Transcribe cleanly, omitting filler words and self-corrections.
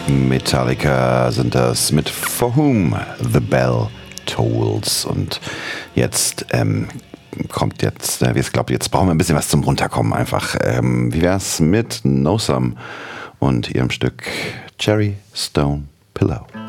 Metallica sind das mit For Whom the Bell Tolls. Und jetzt kommt jetzt, ich glaube, jetzt brauchen wir ein bisschen was zum Runterkommen einfach. Wie wär's mit No Some und ihrem Stück Cherry Stone Pillow?